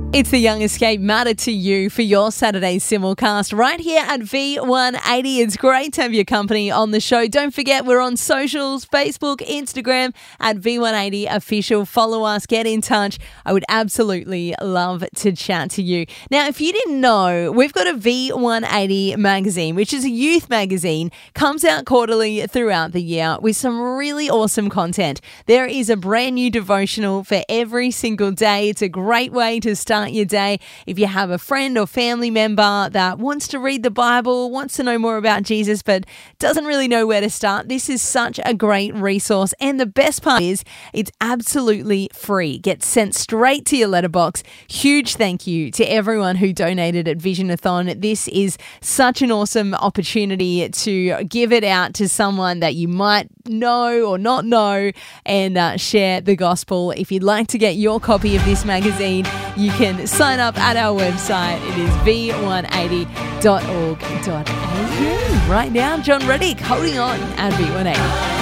It's the Young Escape Matter to You for your Saturday simulcast right here at V180. It's great to have your company on the show. Don't forget, we're on socials, Facebook, Instagram at V180 Official. Follow us, get in touch. I would absolutely love to chat to you. Now, if you didn't know, we've got a V180 magazine, which is a youth magazine, comes out quarterly throughout the year with some really awesome content. There is a brand new devotional for every single day. It's a great way to start your day. If you have a friend or family member that wants to read the Bible, wants to know more about Jesus, but doesn't really know where to start, this is such a great resource. And the best part is it's absolutely free. Gets sent straight to your letterbox. Huge thank you to everyone who donated at Visionathon. This is such an awesome opportunity to give it out to someone that you might know or not know and share the gospel. If you'd like to get your copy of this magazine, you can sign up at our website. It is v180.org.au. Right now, John Reddick holding on at V180.